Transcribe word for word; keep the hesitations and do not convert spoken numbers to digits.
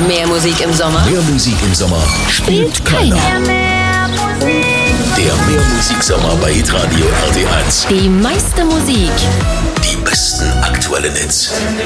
Mehr Musik im Sommer Mehr Musik im Sommer spielt keiner. Der Mehr Musik Sommer bei Hitradio R T eins. Die meiste Musik. Die besten aktuellen Hits.